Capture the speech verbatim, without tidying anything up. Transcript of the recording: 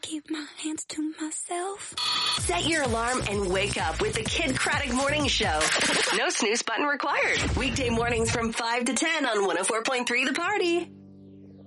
keep my hands to myself. Set your alarm and wake up with the Kid Craddock Morning Show. No snooze button required. Weekday mornings from five to ten on one oh four point three The Party.